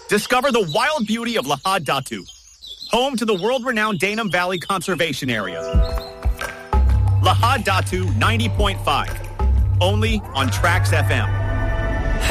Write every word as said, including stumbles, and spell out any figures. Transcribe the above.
Discover the wild beauty of Lahad Datu, home to the world-renowned Danum Valley Conservation Area. Lahad Datu ninety point five, only on Trax F M.